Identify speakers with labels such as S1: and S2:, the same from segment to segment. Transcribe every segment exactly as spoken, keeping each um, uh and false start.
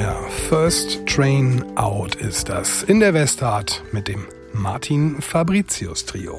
S1: Ja, First Train Out ist das in der Westart mit dem Martin Fabricius Trio.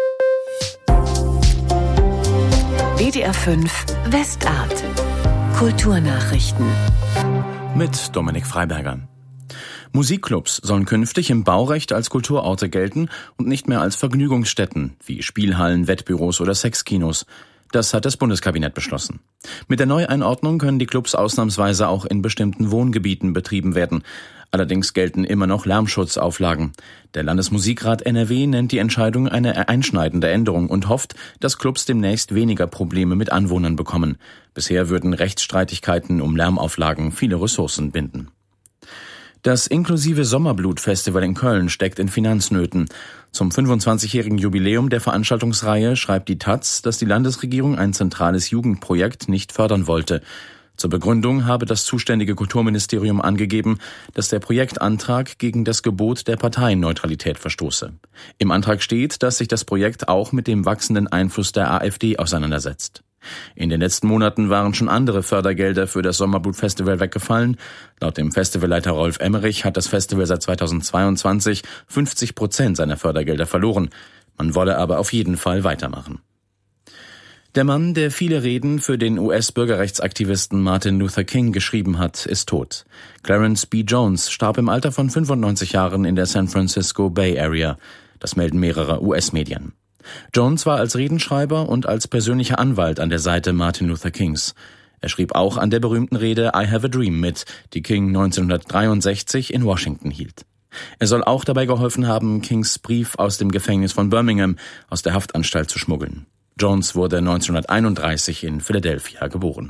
S2: W D R fünf Westart. Kulturnachrichten.
S3: Mit Dominik Freiberger. Musikclubs sollen künftig im Baurecht als Kulturorte gelten und nicht mehr als Vergnügungsstätten wie Spielhallen, Wettbüros oder Sexkinos. Das hat das Bundeskabinett beschlossen. Mit der Neueinordnung können die Clubs ausnahmsweise auch in bestimmten Wohngebieten betrieben werden. Allerdings gelten immer noch Lärmschutzauflagen. Der Landesmusikrat N R W nennt die Entscheidung eine einschneidende Änderung und hofft, dass Clubs demnächst weniger Probleme mit Anwohnern bekommen. Bisher würden Rechtsstreitigkeiten um Lärmauflagen viele Ressourcen binden. Das inklusive Sommerblut-Festival in Köln steckt in Finanznöten. Zum fünfundzwanzigjährigen Jubiläum der Veranstaltungsreihe schreibt die taz, dass die Landesregierung ein zentrales Jugendprojekt nicht fördern wollte. Zur Begründung habe das zuständige Kulturministerium angegeben, dass der Projektantrag gegen das Gebot der Parteienneutralität verstoße. Im Antrag steht, dass sich das Projekt auch mit dem wachsenden Einfluss der AfD auseinandersetzt. In den letzten Monaten waren schon andere Fördergelder für das Sommerblut-Festival weggefallen. Laut dem Festivalleiter Rolf Emmerich hat das Festival seit zweitausendzweiundzwanzig fünfzig Prozent seiner Fördergelder verloren. Man wolle aber auf jeden Fall weitermachen. Der Mann, der viele Reden für den U S-Bürgerrechtsaktivisten Martin Luther King geschrieben hat, ist tot. Clarence B. Jones starb im Alter von fünfundneunzig Jahren in der San Francisco Bay Area. Das melden mehrere U S-Medien. Jones war als Redenschreiber und als persönlicher Anwalt an der Seite Martin Luther Kings. Er schrieb auch an der berühmten Rede I Have a Dream mit, die King neunzehnhundertdreiundsechzig in Washington hielt. Er soll auch dabei geholfen haben, Kings Brief aus dem Gefängnis von Birmingham aus der Haftanstalt zu schmuggeln. Jones wurde neunzehnhunderteinunddreißig in Philadelphia geboren.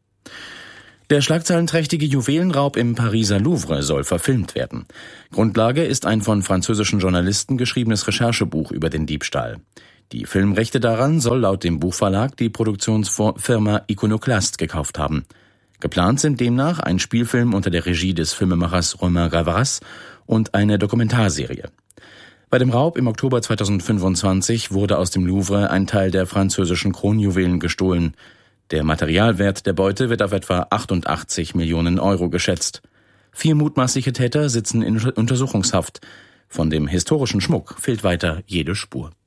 S3: Der schlagzeilenträchtige Juwelenraub im Pariser Louvre soll verfilmt werden. Grundlage ist ein von französischen Journalisten geschriebenes Recherchebuch über den Diebstahl. Die Filmrechte daran soll laut dem Buchverlag die Produktionsfirma Iconoclast gekauft haben. Geplant sind demnach ein Spielfilm unter der Regie des Filmemachers Romain Gavras und eine Dokumentarserie. Bei dem Raub im Oktober zweitausendfünfundzwanzig wurde aus dem Louvre ein Teil der französischen Kronjuwelen gestohlen. Der Materialwert der Beute wird auf etwa achtundachtzig Millionen Euro geschätzt. Vier mutmaßliche Täter sitzen in Untersuchungshaft. Von dem historischen Schmuck fehlt weiter jede Spur.